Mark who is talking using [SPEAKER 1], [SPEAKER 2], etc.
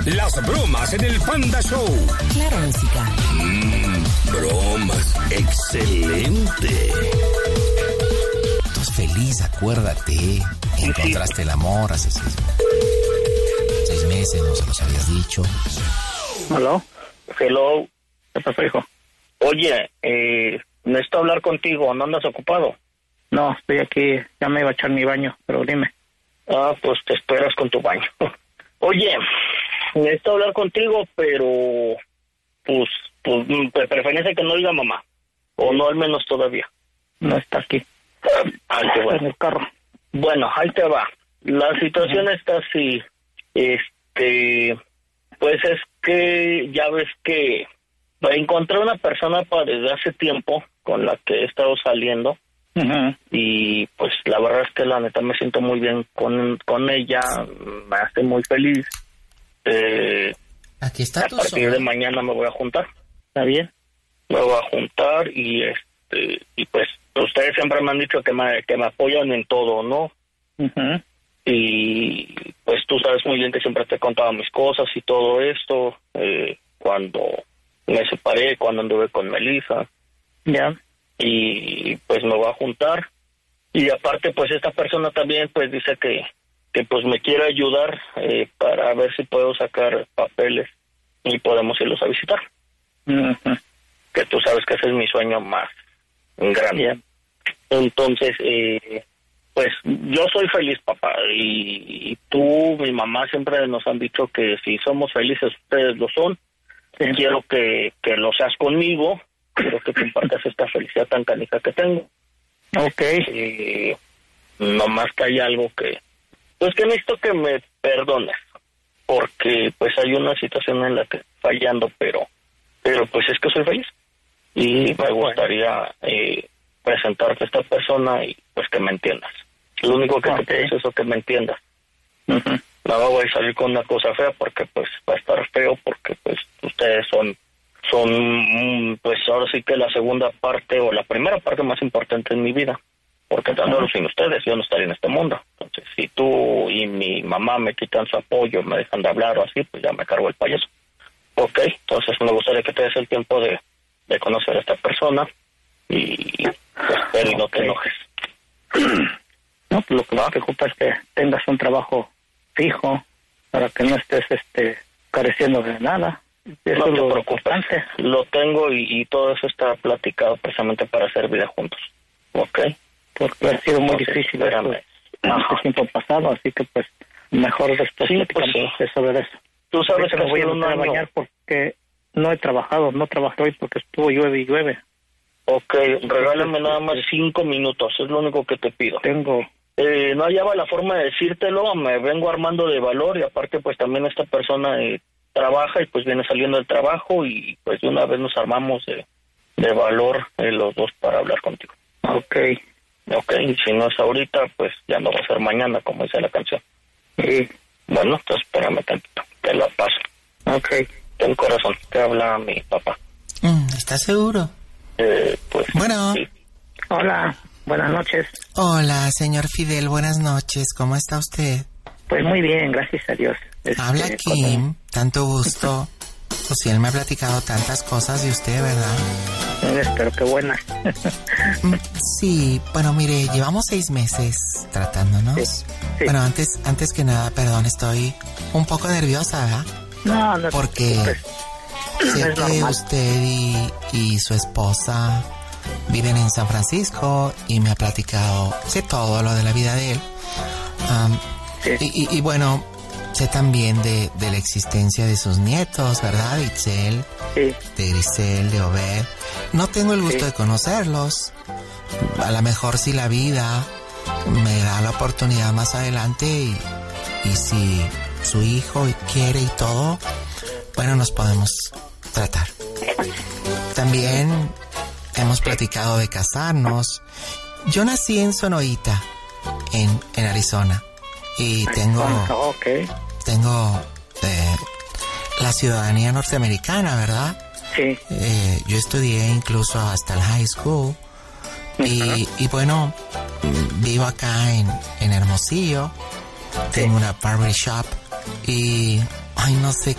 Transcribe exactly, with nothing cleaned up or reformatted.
[SPEAKER 1] Las bromas en el Panda Show.
[SPEAKER 2] Claro, música.
[SPEAKER 1] Mmm, bromas. Excelente.
[SPEAKER 2] Estás feliz, acuérdate. Encontraste el amor hace seis, seis meses, no se los habías dicho.
[SPEAKER 3] ¿Aló?
[SPEAKER 4] Hello.
[SPEAKER 3] ¿Qué pasó, hijo?
[SPEAKER 4] Oye, eh, necesito hablar contigo. ¿No andas ocupado?
[SPEAKER 3] No, estoy aquí. Ya me iba a echar mi baño, pero dime.
[SPEAKER 4] Ah, pues te esperas con tu baño. Oye, necesito hablar contigo, pero pues, pues de preferencia que no diga mamá. O no, al menos todavía.
[SPEAKER 3] No está aquí.
[SPEAKER 4] Ay, qué bueno.
[SPEAKER 3] En el carro.
[SPEAKER 4] Bueno, ahí te va. La situación uh-huh. está así. Este, pues es que ya ves que encontré una persona para desde hace tiempo con la que he estado saliendo. Uh-huh. Y pues la verdad es que la neta me siento muy bien con, con ella, me hace muy feliz. Eh,
[SPEAKER 2] Aquí está
[SPEAKER 4] a
[SPEAKER 2] tu
[SPEAKER 4] partir
[SPEAKER 2] zona.
[SPEAKER 4] de mañana me voy a juntar.
[SPEAKER 3] ¿Está bien?
[SPEAKER 4] Me voy a juntar y este y pues ustedes siempre me han dicho que me, que me apoyan en todo, ¿no?
[SPEAKER 3] Uh-huh.
[SPEAKER 4] Y pues tú sabes muy bien que siempre te he contado mis cosas y todo esto, eh, cuando me separé, cuando anduve con Melissa.
[SPEAKER 3] Ya. Yeah.
[SPEAKER 4] Y pues me voy a juntar. Y aparte pues esta persona también pues dice que, que pues me quiere ayudar eh, para ver si puedo sacar papeles y podemos irlos a visitar.
[SPEAKER 3] Uh-huh.
[SPEAKER 4] Que tú sabes que ese es mi sueño más grande.
[SPEAKER 3] Yeah.
[SPEAKER 4] Entonces, eh, pues yo soy feliz, papá, y, y tú, mi mamá siempre nos han dicho que si somos felices, ustedes lo son. Sí. Quiero que, que lo seas conmigo, quiero que compartas esta felicidad tan canija que tengo.
[SPEAKER 3] Ok.
[SPEAKER 4] Eh, nomás que hay algo que, pues que necesito que me perdones, porque pues hay una situación en la que fallando, pero, pero pues es que soy feliz. Y me gustaría eh, presentarte a esta persona y pues que me entiendas. Lo único que okay. te pido es eso, que me entiendas. Uh-huh. No voy a salir con una cosa fea porque pues va a estar feo, porque pues ustedes son, son pues ahora sí que la segunda parte o la primera parte más importante en mi vida. Porque tan solo uh-huh. sin ustedes yo no estaría en este mundo. Entonces si tú y mi mamá me quitan su apoyo, me dejan de hablar o así, pues ya me cargo el payaso. Ok, entonces me gustaría que te des el tiempo de de conocer a esta persona y pues, espero y no te enojes.
[SPEAKER 3] No, pues lo que más te ocupa es que tengas un trabajo fijo para que no estés este careciendo de nada. Eso
[SPEAKER 4] No
[SPEAKER 3] es
[SPEAKER 4] te
[SPEAKER 3] lo
[SPEAKER 4] preocupes,
[SPEAKER 3] importante.
[SPEAKER 4] lo tengo y, y todo eso está platicado precisamente para hacer vida juntos. ¿Ok?
[SPEAKER 3] Porque ha sido muy
[SPEAKER 4] Entonces,
[SPEAKER 3] difícil
[SPEAKER 4] espérame.
[SPEAKER 3] este tiempo pasado, así que pues mejor después
[SPEAKER 4] sí,
[SPEAKER 3] platicamos
[SPEAKER 4] pues, sí.
[SPEAKER 3] sobre eso.
[SPEAKER 4] Tú sabes
[SPEAKER 3] que
[SPEAKER 4] que
[SPEAKER 3] me voy a
[SPEAKER 4] hace un
[SPEAKER 3] meter a
[SPEAKER 4] año...
[SPEAKER 3] bañar porque no he trabajado, no trabajé hoy porque estuvo llueve y llueve.
[SPEAKER 4] Ok, regálame nada más cinco minutos, es lo único que te pido.
[SPEAKER 3] Tengo...
[SPEAKER 4] Eh, no hallaba la forma de decírtelo, me vengo armando de valor y aparte pues también esta persona eh, trabaja y pues viene saliendo del trabajo y pues de una vez nos armamos de, de valor eh, los dos para hablar contigo.
[SPEAKER 3] Ok.
[SPEAKER 4] Ok, y si no es ahorita, pues ya no va a ser mañana, como dice la canción.
[SPEAKER 3] Sí.
[SPEAKER 4] Bueno, entonces espérame tantito, te la paso.
[SPEAKER 3] Ok.
[SPEAKER 4] Ten corazón, te habla mi papá.
[SPEAKER 2] Mm, ¿estás seguro?
[SPEAKER 4] Eh, pues...
[SPEAKER 2] Bueno.
[SPEAKER 4] Sí.
[SPEAKER 3] Hola, buenas noches.
[SPEAKER 2] Hola, señor Fidel, buenas noches. ¿Cómo está usted?
[SPEAKER 3] Pues muy bien, gracias a Dios. Este,
[SPEAKER 2] Habla Kim, con... tanto gusto. Pues sí, él me ha platicado tantas cosas de usted, ¿verdad?
[SPEAKER 3] Espero que buenas.
[SPEAKER 2] Sí, bueno, mire, llevamos seis meses tratándonos. Sí, sí. Bueno, antes, antes que nada, perdón, estoy un poco nerviosa, ¿verdad?
[SPEAKER 3] No, no.
[SPEAKER 2] Porque sé que usted y, y su esposa viven en San Francisco y me ha platicado, sé todo lo de la vida de él. Um, sí. y, y, y bueno, sé también de, de la existencia de sus nietos, ¿verdad? De Itzel,
[SPEAKER 3] sí.
[SPEAKER 2] de Grisel, de Obed. No tengo el gusto sí. de conocerlos. A lo mejor si la vida me da la oportunidad más adelante y, y si su hijo quiere y todo, bueno, nos podemos tratar. También hemos platicado de casarnos. Yo nací en Sonoita, en, en Arizona, y tengo,
[SPEAKER 3] okay.
[SPEAKER 2] tengo eh, la ciudadanía norteamericana, ¿verdad?
[SPEAKER 3] Sí.
[SPEAKER 2] Eh, yo estudié incluso hasta el high school. Y, y bueno, vivo acá en, en Hermosillo. Tengo una barber shop y, ay, no sé